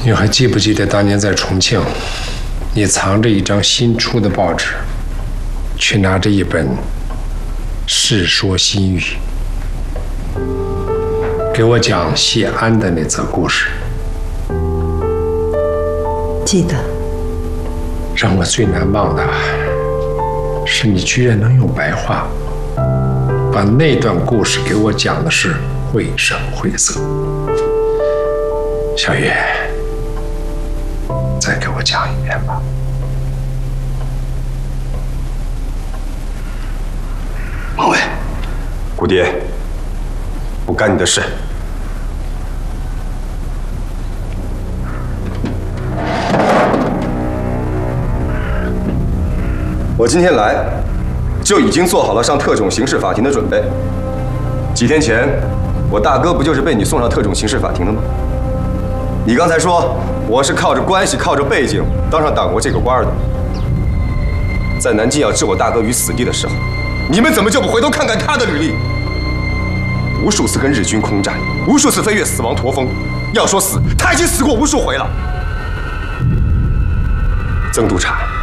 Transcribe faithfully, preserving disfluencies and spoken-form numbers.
你还记不记得当年在重庆，你藏着一张新出的报纸，去拿着一本《世说新语》，给我讲谢安的那则故事？ 记得。 让我最难忘的是，你居然能用白话把那段故事给我讲的是绘声绘色。小月，再给我讲一遍吧。 孟伟，姑爹，不干你的事。我今天来，就已经做好了上特种刑事法庭的准备。几天前，我大哥不就是被你送上特种刑事法庭的吗？你刚才说我是靠着关系、靠着背景当上党国这个官的。在南京要置我大哥于死地的时候，你们怎么就不回头看看他的履历？无数次跟日军空战，无数次飞越死亡驼峰。要说死，他已经死过无数回了。曾督察。